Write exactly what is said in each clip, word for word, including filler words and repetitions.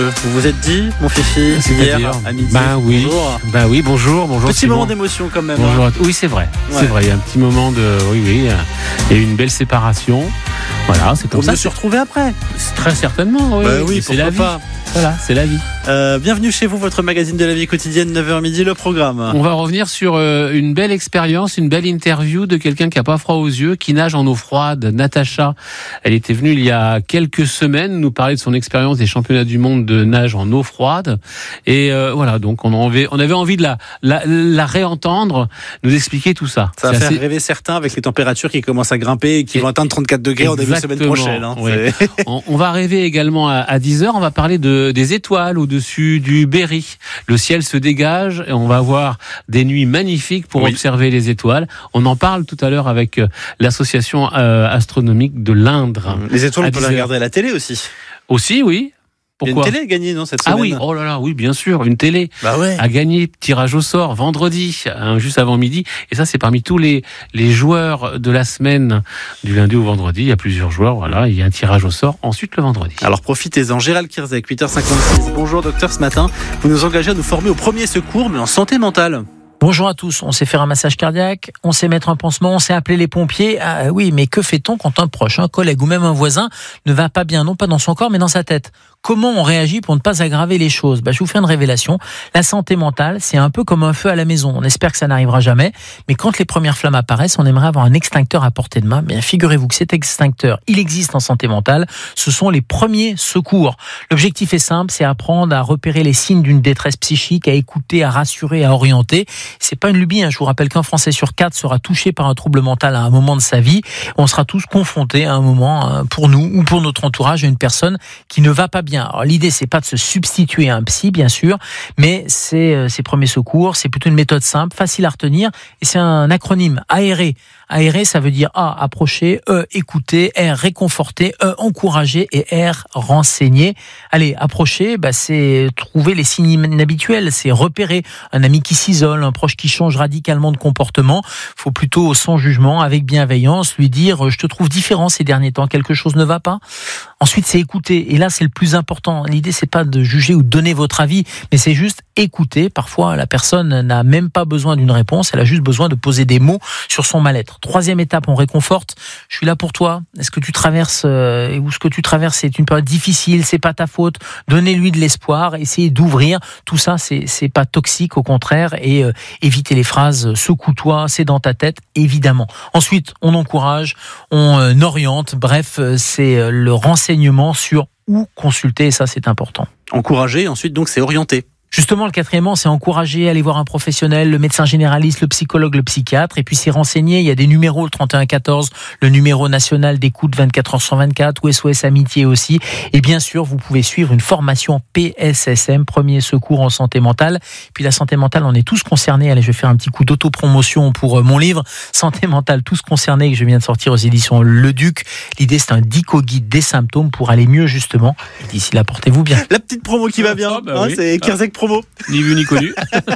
Vous vous êtes dit, mon fifi, hier à midi. Ben oui, bonjour. Ben oui, bonjour, bonjour. Petit Simon. moment d'émotion quand même. Bonjour. Hein. Oui, c'est vrai, ouais. c'est vrai. Il y a un petit moment de, oui, oui, il y a eu une belle séparation. Voilà, c'est comme On ça. peut se retrouver après. Très certainement, oui. Bah oui, c'est la vie. pas. Voilà, c'est la vie. Euh, bienvenue chez vous, votre magazine de la vie quotidienne, neuf heures midi, le programme. On va revenir sur euh, une belle expérience, une belle interview de quelqu'un qui n'a pas froid aux yeux, qui nage en eau froide. Natacha, elle était venue il y a quelques semaines nous parler de son expérience des championnats du monde de nage en eau froide. Et euh, voilà, donc on avait, on avait envie de la, la, la réentendre, nous expliquer tout ça. Ça va c'est faire assez... rêver certains avec les températures qui commencent à grimper et qui et vont atteindre trente-quatre degrés en début de semaine prochaine. Hein. Oui. on, on va rêver également à, à dix heures, on va parler de, des étoiles au-dessus du Berry. Le ciel se dégage et on va avoir des nuits magnifiques pour oui. observer les étoiles. On en parle tout à l'heure avec euh, l'association euh, astronomique de l'Indre. Les étoiles, on peut les regarder à la télé aussi. Aussi, oui. Pourquoi ? Il y a une télé à gagner, non, cette semaine ? Ah oui, oh là là, oui, bien sûr, une télé bah ouais. à gagner, tirage au sort, vendredi, hein, juste avant midi. Et ça, c'est parmi tous les, les joueurs de la semaine, du lundi au vendredi. Il y a plusieurs joueurs, voilà, il y a un tirage au sort, ensuite le vendredi. Alors profitez-en. Gérald Kirzek, huit heures cinquante-six. Bonjour docteur, ce matin, vous nous engagez à nous former au premier secours, mais en santé mentale. Bonjour à tous, on sait faire un massage cardiaque, on sait mettre un pansement, on sait appeler les pompiers. Ah oui, mais que fait-on quand un proche, un collègue ou même un voisin ne va pas bien, non pas dans son corps mais dans sa tête ? Comment on réagit pour ne pas aggraver les choses ? Bah, je vous fais une révélation. La santé mentale, c'est un peu comme un feu à la maison. On espère que ça n'arrivera jamais, mais quand les premières flammes apparaissent, on aimerait avoir un extincteur à portée de main. Bien, figurez-vous que cet extincteur, il existe en santé mentale. Ce sont les premiers secours. L'objectif est simple, c'est apprendre à repérer les signes d'une détresse psychique, à écouter, à rassurer, à orienter. C'est pas une lubie, hein. Je vous rappelle qu'un Français sur quatre sera touché par un trouble mental à un moment de sa vie. On sera tous confrontés à un moment, pour nous ou pour notre entourage, à une personne qui ne va pas bien. Alors, l'idée, c'est pas de se substituer à un psy, bien sûr, mais c'est euh, ces premiers secours, c'est plutôt une méthode simple, facile à retenir, et c'est un acronyme, aérer. Aérer, ça veut dire A, approcher, E, écouter, R, réconforter, E, encourager et R, renseigner. Allez, approcher, bah, c'est trouver les signes inhabituels, c'est repérer un ami qui s'isole, un proche qui change radicalement de comportement. Faut plutôt, sans jugement, avec bienveillance, lui dire « je te trouve différent ces derniers temps, quelque chose ne va pas ?» Ensuite, c'est écouter, et là, c'est le plus important. L'idée, c'est pas de juger ou de donner votre avis, mais c'est juste écouter. Parfois, la personne n'a même pas besoin d'une réponse, elle a juste besoin de poser des mots sur son mal-être. Troisième étape, on réconforte. Je suis là pour toi. Est-ce que tu traverses euh, ou ce que tu traverses, c'est une période difficile, c'est pas ta faute. Donnez-lui de l'espoir, essayez d'ouvrir. Tout ça, c'est c'est pas toxique, au contraire. Et euh, évitez les phrases secoue-toi, c'est dans ta tête, évidemment. Ensuite, on encourage, on euh, oriente. Bref, euh, c'est euh, le renseignement sur où consulter. Et ça, c'est important. Encourager. Ensuite, donc, c'est orienter. Justement, le quatrièmement, c'est encourager à aller voir un professionnel, le médecin généraliste, le psychologue, le psychiatre, et puis c'est renseigner. Il y a des numéros, le trente et un quatorze, le numéro national d'écoute vingt-quatre heures sur vingt-quatre, ou S O S Amitié aussi. Et bien sûr, vous pouvez suivre une formation P S S M, premier secours en santé mentale. Puis la santé mentale, on est tous concernés. Allez, je vais faire un petit coup d'autopromotion pour mon livre Santé mentale, tous concernés, que je viens de sortir aux éditions Le Duc. L'idée, c'est un dico-guide des symptômes pour aller mieux, justement. Et d'ici là, portez-vous bien. La petite promo qui va bien, ah, bah hein, oui. c'est Kirzek promo. Ni vu ni connu.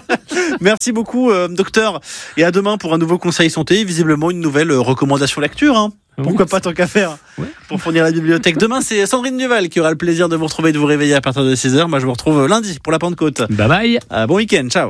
Merci beaucoup, euh, docteur. Et à demain pour un nouveau conseil santé, visiblement une nouvelle euh, recommandation lecture. Hein. Pourquoi oui, pas tant qu'à faire oui. Pour fournir la bibliothèque. Demain, c'est Sandrine Duval qui aura le plaisir de vous retrouver et de vous réveiller à partir de six heures. Moi, je vous retrouve lundi pour la Pentecôte. Bye bye. Euh, bon week-end, ciao.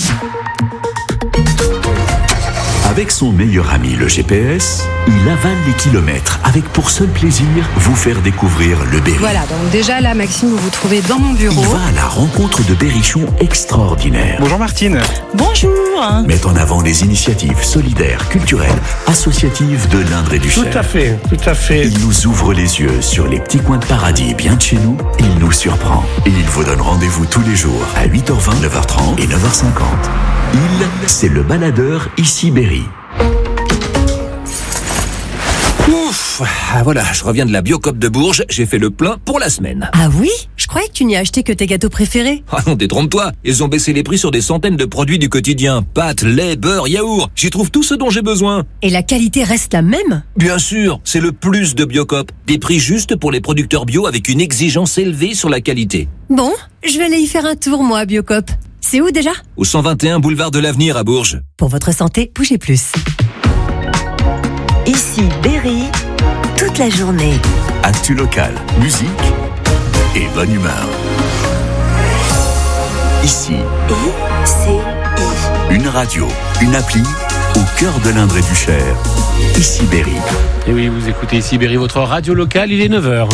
Avec son meilleur ami, le G P S, il avale les kilomètres avec pour seul plaisir vous faire découvrir le Berry. Voilà, donc déjà là, Maxime, vous vous trouvez dans mon bureau. Il va à la rencontre de berrichons extraordinaires. Bonjour Martine. Bonjour. Met en avant les initiatives solidaires, culturelles, associatives de l'Indre et du Cher. Tout à fait, tout à fait. Il nous ouvre les yeux sur les petits coins de paradis bien de chez nous. Il nous surprend. Et il vous donne rendez-vous tous les jours à huit heures vingt, neuf heures trente et neuf heures cinquante. Il, c'est le baladeur ici Berry. Ouf, ah, voilà, je reviens de la Biocop de Bourges, j'ai fait le plein pour la semaine. Ah oui ? Je croyais que tu n'y as acheté que tes gâteaux préférés. Ah non, détrompe-toi, ils ont baissé les prix sur des centaines de produits du quotidien. Pâtes, lait, beurre, yaourt, j'y trouve tout ce dont j'ai besoin. Et la qualité reste la même ? Bien sûr, c'est le plus de Biocop. Des prix justes pour les producteurs bio avec une exigence élevée sur la qualité. Bon, je vais aller y faire un tour, moi, à Biocop. C'est où déjà ? Au cent vingt et un boulevard de l'Avenir à Bourges. Pour votre santé, bougez plus. Ici Berry, toute la journée. Actu local, musique et bonne humeur. Ici. I C I. Une radio, une appli au cœur de l'Indre et du Cher. Ici Berry. Et oui, vous écoutez Ici Berry, votre radio locale, il est neuf heures.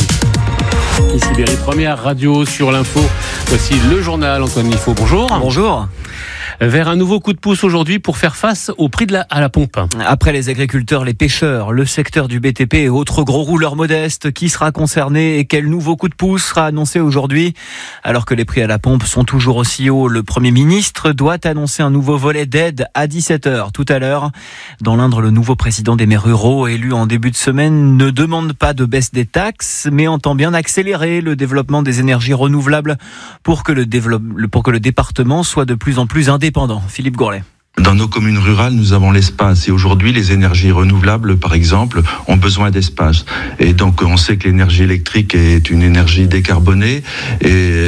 Ici Berry, première radio sur l'info. Voici le journal, Antoine Liffaut. Bonjour. Bonjour. Vers un nouveau coup de pouce aujourd'hui pour faire face au prix de la, à la pompe. Après les agriculteurs, les pêcheurs, le secteur du B T P et autres gros rouleurs modestes, qui sera concerné et quel nouveau coup de pouce sera annoncé aujourd'hui? Alors que les prix à la pompe sont toujours aussi hauts, le Premier ministre doit annoncer un nouveau volet d'aide à dix-sept heures tout à l'heure. Dans l'Indre, le nouveau président des maires ruraux, élu en début de semaine, ne demande pas de baisse des taxes, mais entend bien accélérer le développement des énergies renouvelables pour que le, développe, pour que le département soit de plus en plus indépendant. Philippe Gourlet. Dans nos communes rurales, nous avons l'espace. Et aujourd'hui, les énergies renouvelables, par exemple, ont besoin d'espace. Et donc, on sait que l'énergie électrique est une énergie décarbonée. Et,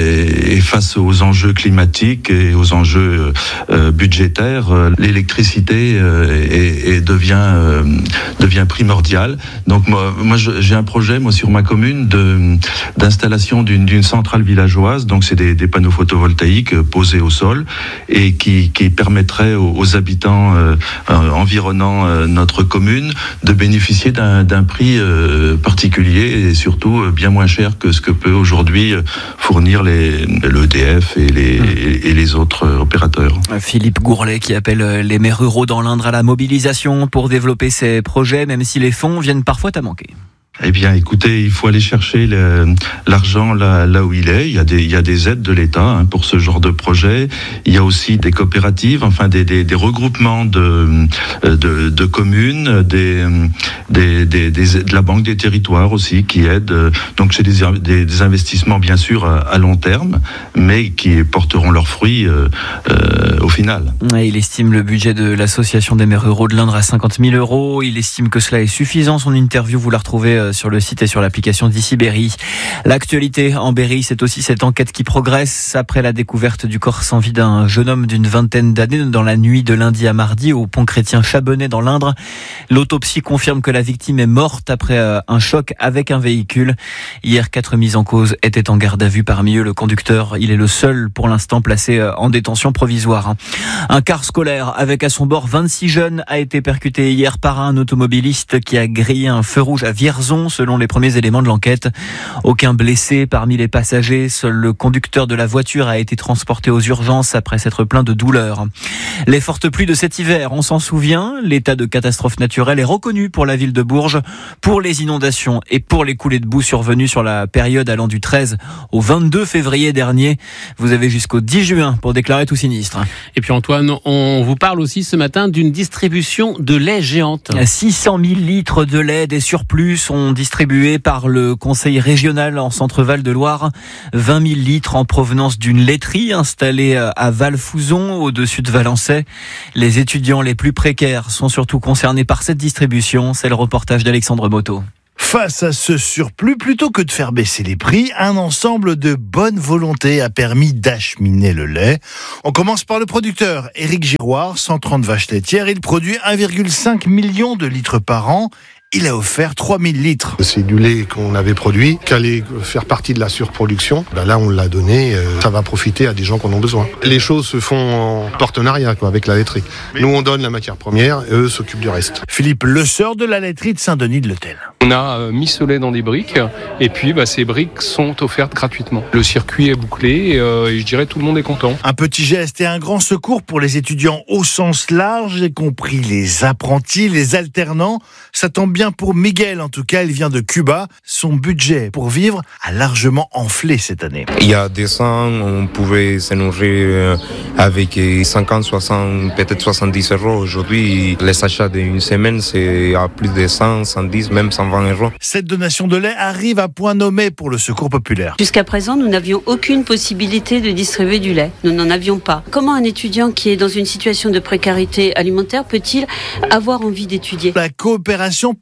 et face aux enjeux climatiques et aux enjeux euh, budgétaires, euh, l'électricité euh, est, est, devient, euh, devient primordiale. Donc, moi, moi, j'ai un projet, moi, sur ma commune, de, d'installation d'une, d'une centrale villageoise. Donc, c'est des, des panneaux photovoltaïques posés au sol et qui, qui permettraient aux aux habitants euh, euh, environnant euh, notre commune de bénéficier d'un, d'un prix euh, particulier et surtout euh, bien moins cher que ce que peut aujourd'hui euh, fournir les, l'E D F et les, et, et les autres euh, opérateurs. Philippe Gourlet qui appelle les maires ruraux dans l'Indre à la mobilisation pour développer ces projets, même si les fonds viennent parfois à manquer. Eh bien, écoutez, il faut aller chercher le, l'argent là, là où il est. Il y a des, il y a des aides de l'État hein, pour ce genre de projet. Il y a aussi des coopératives, enfin des, des, des regroupements de, de, de communes, des, des, des, des, de la Banque des territoires aussi qui aident. Donc, c'est des, des, des investissements bien sûr à, à long terme, mais qui porteront leurs fruits euh, euh, au final. Il estime le budget de l'association des maires ruraux de l'Indre à cinquante mille euros. Il estime que cela est suffisant. Son interview, vous la retrouvez sur le site et sur l'application d'Ici Berry. L'actualité en Berry, c'est aussi cette enquête qui progresse après la découverte du corps sans vie d'un jeune homme d'une vingtaine d'années dans la nuit de lundi à mardi au pont chrétien Chabonnet dans l'Indre. L'autopsie confirme que la victime est morte après un choc avec un véhicule. Hier, quatre mises en cause étaient en garde à vue, parmi eux le conducteur. Il est le seul pour l'instant placé en détention provisoire. Un car scolaire avec à son bord vingt-six jeunes a été percuté hier par un automobiliste qui a grillé un feu rouge à Vierzon. Selon les premiers éléments de l'enquête, aucun blessé parmi les passagers. Seul le conducteur de la voiture a été transporté aux urgences après s'être plaint de douleur. Les fortes pluies de cet hiver, on s'en souvient. L'état de catastrophe naturelle est reconnu pour la ville de Bourges pour les inondations et pour les coulées de boue survenues sur la période allant du treize au vingt-deux février dernier. Vous avez jusqu'au dix juin pour déclarer tout sinistre. Et puis Antoine, on vous parle aussi ce matin d'une distribution de lait géante. six cent mille litres de lait, des surplus sont distribués par le conseil régional en Centre-Val de Loire. vingt mille litres en provenance d'une laiterie installée à Valfouzon, au-dessus de Valençay. Les étudiants les plus précaires sont surtout concernés par cette distribution. C'est le reportage d'Alexandre Moto. Face à ce surplus, plutôt que de faire baisser les prix, un ensemble de bonne volonté a permis d'acheminer le lait. On commence par le producteur, Éric Giroir, cent trente vaches laitières. Il produit un virgule cinq million de litres par an. Il a offert trois mille litres. C'est du lait qu'on avait produit, qui allait faire partie de la surproduction. Ben là, on l'a donné, euh, ça va profiter à des gens qui en ont besoin. Les choses se font en partenariat quoi, avec la laiterie. Nous, on donne la matière première et eux s'occupent du reste. Philippe Le Seur de la laiterie de Saint-Denis de l'Hôtel. On a euh, mis ce lait dans des briques et puis bah, ces briques sont offertes gratuitement. Le circuit est bouclé et, euh, et je dirais tout le monde est content. Un petit geste et un grand secours pour les étudiants au sens large, y compris les apprentis, les alternants. Ça tombe bien pour Miguel, en tout cas, il vient de Cuba. Son budget pour vivre a largement enflé cette année. Il y a deux ans, on pouvait se nourrir avec cinquante, soixante, peut-être soixante-dix euros. Aujourd'hui, les achats d'une semaine, c'est à plus de cent, cent dix, même cent vingt euros. Cette donation de lait arrive à point nommé pour le Secours populaire. Jusqu'à présent, nous n'avions aucune possibilité de distribuer du lait. Nous n'en avions pas. Comment un étudiant qui est dans une situation de précarité alimentaire peut-il avoir envie d'étudier ? La coopération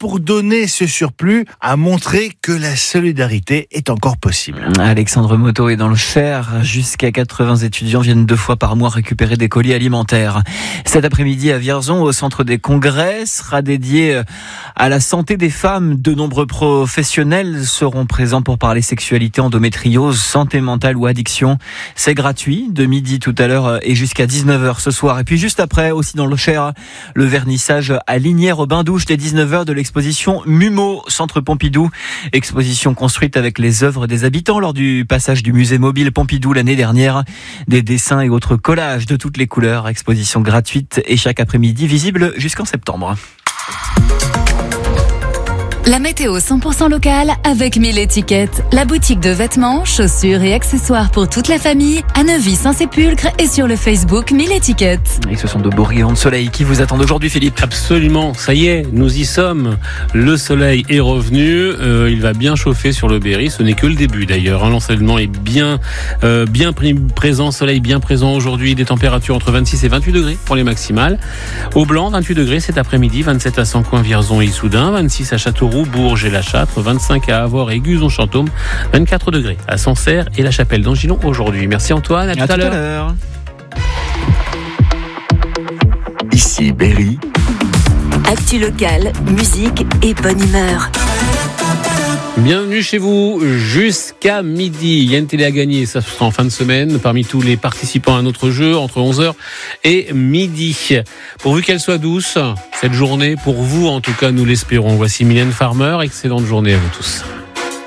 pour donner ce surplus, à montrer que la solidarité est encore possible. Alexandre Moto est dans le Cher. Jusqu'à quatre-vingts étudiants viennent deux fois par mois récupérer des colis alimentaires. Cet après-midi à Vierzon, au centre des congrès, sera dédié à la santé des femmes. De nombreux professionnels seront présents pour parler sexualité, endométriose, santé mentale ou addiction. C'est gratuit, de midi tout à l'heure et jusqu'à dix-neuf heures ce soir. Et puis juste après, aussi dans le Cher, le vernissage à Lignières au Bain-Douche dès dix-neuf heures de l'exposition Mumo, Centre Pompidou. Exposition construite avec les œuvres des habitants lors du passage du musée mobile Pompidou l'année dernière. Des dessins et autres collages de toutes les couleurs. Exposition gratuite et chaque après-midi visible jusqu'en septembre. La météo cent pour cent locale avec mille étiquettes. La boutique de vêtements, chaussures et accessoires pour toute la famille à Neuvy-Saint-Sépulcre et sur le Facebook mille étiquettes. Et ce sont de beaux rayons de soleil qui vous attendent aujourd'hui, Philippe. Absolument, ça y est, nous y sommes. Le soleil est revenu, euh, il va bien chauffer sur le Berry. Ce n'est que le début d'ailleurs. Hein. L'ensoleillement est bien, euh, bien présent, soleil bien présent aujourd'hui. Des températures entre vingt-six et vingt-huit degrés pour les maximales. Au Blanc, vingt-huit degrés cet après-midi, vingt-sept à Sancoin, Vierzon et Issoudun, vingt-six à Châteauroux, Bourges et La Châtre, vingt-cinq à Avord et Guzon-Chantôme, vingt-quatre degrés à Sancerre et La Chapelle d'Angilon aujourd'hui. Merci Antoine, à, à tout, à, tout à l'heure. Ici Berry. Actu locale, musique et bonne humeur. Bienvenue chez vous jusqu'à midi. Il y a une télé à gagner, ça sera en fin de semaine, parmi tous les participants à notre jeu, entre onze heures et midi. Pourvu qu'elle soit douce, cette journée, pour vous en tout cas, nous l'espérons. Voici Mylène Farmer, excellente journée à vous tous.